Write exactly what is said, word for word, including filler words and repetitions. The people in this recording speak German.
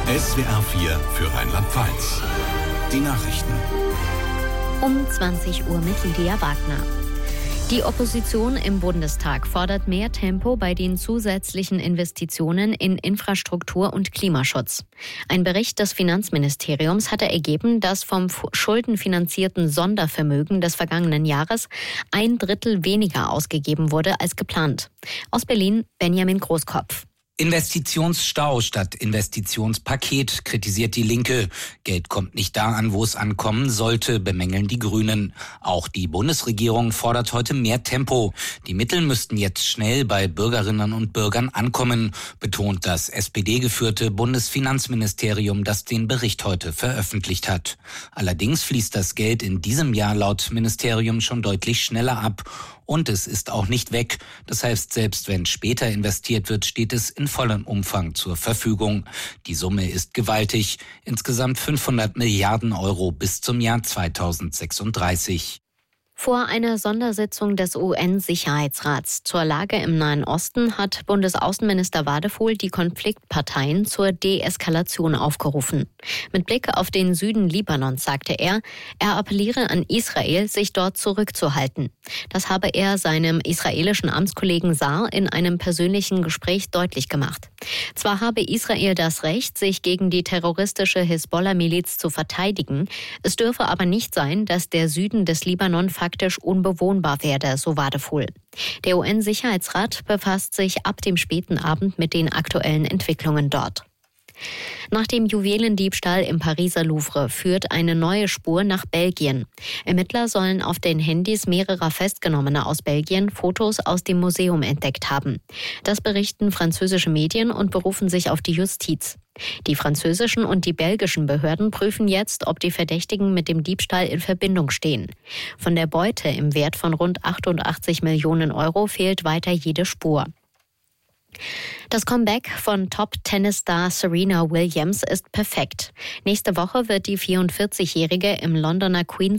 S W R vier für Rheinland-Pfalz. Die Nachrichten. Um zwanzig Uhr mit Lydia Wagner. Die Opposition im Bundestag fordert mehr Tempo bei den zusätzlichen Investitionen in Infrastruktur und Klimaschutz. Ein Bericht des Finanzministeriums hatte ergeben, dass vom schuldenfinanzierten Sondervermögen des vergangenen Jahres ein Drittel weniger ausgegeben wurde als geplant. Aus Berlin Benjamin Großkopf. Investitionsstau statt Investitionspaket, kritisiert die Linke. Geld kommt nicht da an, wo es ankommen sollte, bemängeln die Grünen. Auch die Bundesregierung fordert heute mehr Tempo. Die Mittel müssten jetzt schnell bei Bürgerinnen und Bürgern ankommen, betont das S P D-geführte Bundesfinanzministerium, das den Bericht heute veröffentlicht hat. Allerdings fließt das Geld in diesem Jahr laut Ministerium schon deutlich schneller ab. Und es ist auch nicht weg. Das heißt, selbst wenn später investiert wird, steht es in vollem Umfang zur Verfügung. Die Summe ist gewaltig. Insgesamt fünfhundert Milliarden Euro bis zum Jahr zweitausendsechsunddreißig. Vor einer Sondersitzung des U N-Sicherheitsrats zur Lage im Nahen Osten hat Bundesaußenminister Wadephul die Konfliktparteien zur Deeskalation aufgerufen. Mit Blick auf den Süden Libanons sagte er, er appelliere an Israel, sich dort zurückzuhalten. Das habe er seinem israelischen Amtskollegen Saar in einem persönlichen Gespräch deutlich gemacht. Zwar habe Israel das Recht, sich gegen die terroristische Hisbollah-Miliz zu verteidigen, es dürfe aber nicht sein, dass der Süden des Libanon faktisch unbewohnbar werde, so Wadephul. Der U N-Sicherheitsrat befasst sich ab dem späten Abend mit den aktuellen Entwicklungen dort. Nach dem Juwelendiebstahl im Pariser Louvre führt eine neue Spur nach Belgien. Ermittler sollen auf den Handys mehrerer Festgenommener aus Belgien Fotos aus dem Museum entdeckt haben. Das berichten französische Medien und berufen sich auf die Justiz. Die französischen und die belgischen Behörden prüfen jetzt, ob die Verdächtigen mit dem Diebstahl in Verbindung stehen. Von der Beute im Wert von rund achtundachtzig Millionen Euro fehlt weiter jede Spur. Das Comeback von Top-Tennisstar Serena Williams ist perfekt. Nächste Woche wird die vierundvierzigjährige im Londoner Queen's